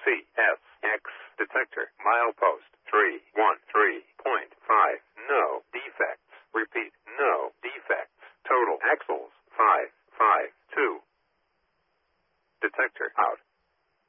CSX detector. Milepost 313.5. No defects. Repeat, no defects. Total axles 552. Detector out.